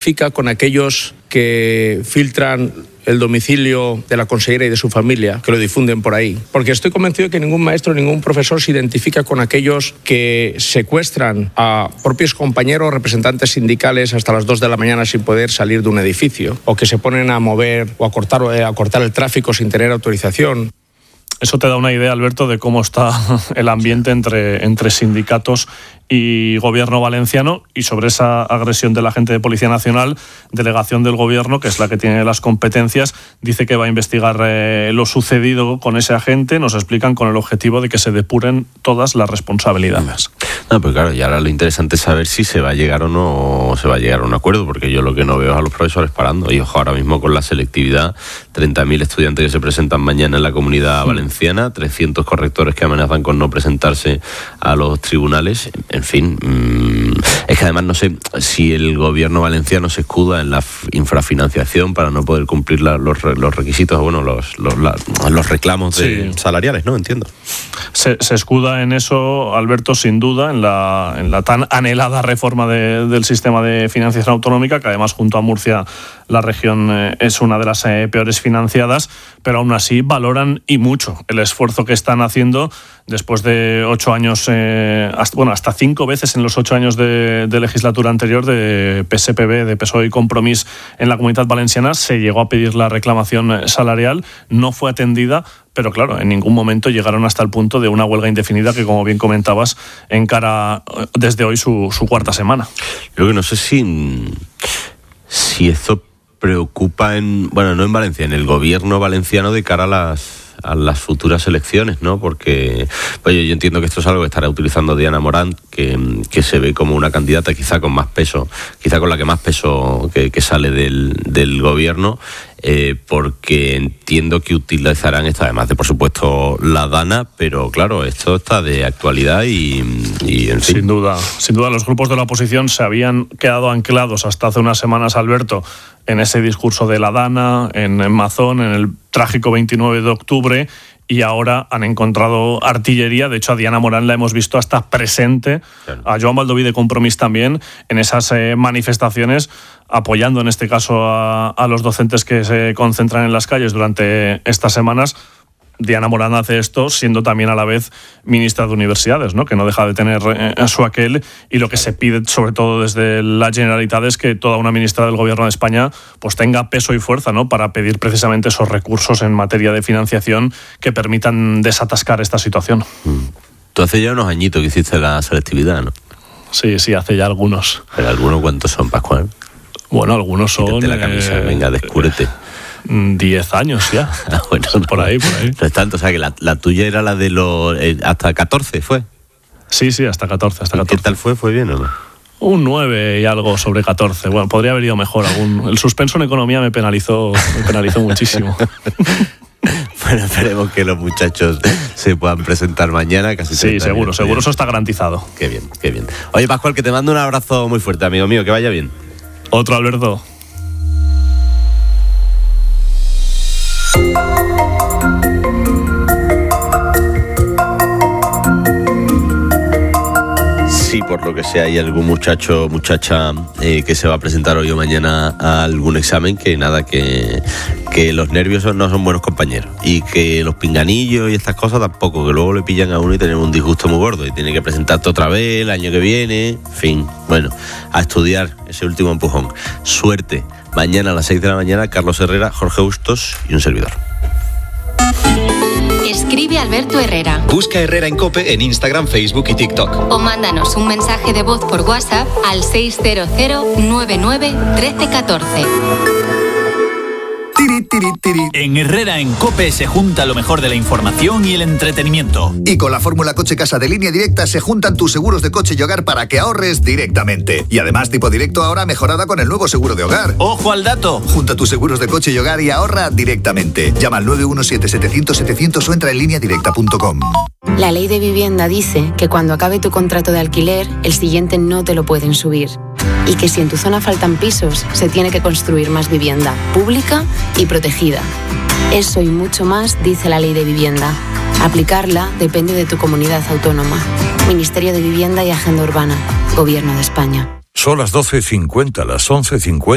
identifica con aquellos que filtran el domicilio de la consellera y de su familia, que lo difunden por ahí. Porque estoy convencido de que ningún maestro, ningún profesor se identifica con aquellos que secuestran a propios compañeros, representantes sindicales hasta las 2 de la mañana sin poder salir de un edificio, o que se ponen a mover o a cortar el tráfico sin tener autorización. Eso te da una idea, Alberto, de cómo está el ambiente entre sindicatos y gobierno valenciano, y sobre esa agresión del agente de Policía Nacional, delegación del gobierno, que es la que tiene las competencias, dice que va a investigar lo sucedido con ese agente. Nos explican con el objetivo de que se depuren todas las responsabilidades. No, pues claro, y ahora lo interesante es saber si se va a llegar o no se va a llegar a un acuerdo, porque yo lo que no veo es a los profesores parando. Y ojo, ahora mismo con la selectividad, 30.000 estudiantes que se presentan mañana en la Comunidad Valenciana, 300 correctores que amenazan con no presentarse a los tribunales. En fin, es que además no sé si el gobierno valenciano se escuda en la infrafinanciación para no poder cumplir los requisitos, bueno, los reclamos salariales, ¿no? Entiendo. Se escuda en eso, Alberto, sin duda, en la tan anhelada reforma del sistema de financiación autonómica, que además junto a Murcia la región es una de las peores financiadas, pero aún así valoran y mucho el esfuerzo que están haciendo después de 8 años, hasta 5 veces en los 8 años de legislatura anterior de PSPB, de PSOE y Compromís en la Comunitat Valenciana. Se llegó a pedir la reclamación salarial, no fue atendida, pero claro, en ningún momento llegaron hasta el punto de una huelga indefinida que, como bien comentabas, encara desde hoy su cuarta semana. Yo que no sé si esto preocupa no en Valencia, en el gobierno valenciano de cara a las futuras elecciones, ¿no? Porque yo entiendo que esto es algo que estará utilizando Diana Morant, que se ve como una candidata quizá con más peso, quizá con la que más peso que sale del gobierno, porque entiendo que utilizarán esto, además de, por supuesto, la Dana, pero claro, esto está de actualidad y en fin. Sin duda, los grupos de la oposición se habían quedado anclados hasta hace unas semanas, Alberto, en ese discurso de la Dana, en Mazón, en el trágico 29 de octubre, y ahora han encontrado artillería. De hecho, a Diana Morant la hemos visto hasta presente, a Joan Baldoví de Compromís también, en esas manifestaciones, apoyando en este caso a los docentes que se concentran en las calles durante estas semanas. Diana Morant hace esto siendo también a la vez ministra de Universidades, ¿no? Que no deja de tener su aquel, y lo que se pide sobre todo desde la Generalitat es que toda una ministra del Gobierno de España pues tenga peso y fuerza, ¿no? Para pedir precisamente esos recursos en materia de financiación que permitan desatascar esta situación. Tú hace ya unos añitos que hiciste la selectividad, ¿no? Sí, hace ya algunos. ¿Pero algunos cuántos son, Pascual? Bueno, algunos son... Quítate la camisa, venga, descúbrete. 10 años ya. Bueno, por ahí. No es tanto, o sea que la tuya era la de los... hasta 14, ¿fue? Sí, hasta 14. ¿Qué tal fue? ¿Fue bien o no? Un 9 y algo sobre 14. Bueno, podría haber ido mejor. El suspenso en economía me penalizó muchísimo. Bueno, esperemos que los muchachos se puedan presentar mañana. Sí, seguro, eso está garantizado. Qué bien. Oye, Pascual, que te mando un abrazo muy fuerte, amigo mío, que vaya bien. Otro, Alberto. Si por lo que sea hay algún muchacha que se va a presentar hoy o mañana a algún examen, que los nervios no son buenos compañeros, y que los pinganillos y estas cosas tampoco, que luego le pillan a uno y tenemos un disgusto muy gordo y tiene que presentarte otra vez el año que viene. En fin, bueno, a estudiar ese último empujón. Suerte. Mañana a las 6 de la mañana, Carlos Herrera, Jorge Bustos y un servidor. Escribe Alberto Herrera. Busca Herrera en COPE en Instagram, Facebook y TikTok. O mándanos un mensaje de voz por WhatsApp al 600 99 13 14. En Herrera en COPE se junta lo mejor de la información y el entretenimiento. Y con la fórmula Coche Casa de Línea Directa se juntan tus seguros de coche y hogar para que ahorres directamente. Y además Tipo Directo ahora mejorada con el nuevo seguro de hogar. ¡Ojo al dato! Junta tus seguros de coche y hogar y ahorra directamente. Llama al 917-700-700 o entra en lineadirecta.com. La ley de vivienda dice que cuando acabe tu contrato de alquiler, el siguiente no te lo pueden subir. Y que si en tu zona faltan pisos, se tiene que construir más vivienda, pública y protegida. Eso y mucho más dice la ley de vivienda. Aplicarla depende de tu comunidad autónoma. Ministerio de Vivienda y Agenda Urbana. Gobierno de España. Son las 12:50, las 11:50.